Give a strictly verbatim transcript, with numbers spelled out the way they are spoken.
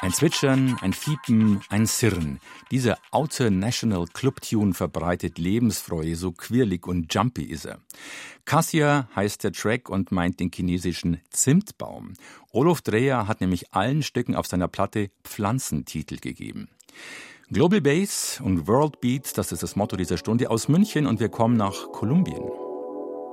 Ein Zwitschern, ein Fiepen, ein Sirren. Dieser Outer National Club Tune verbreitet Lebensfreude, so quirlig und jumpy ist er. Cassia heißt der Track und meint den chinesischen Zimtbaum. Olof Dreher hat nämlich allen Stücken auf seiner Platte Pflanzentitel gegeben. Global Bass und World Beat, das ist das Motto dieser Stunde, aus München, und wir kommen nach Kolumbien.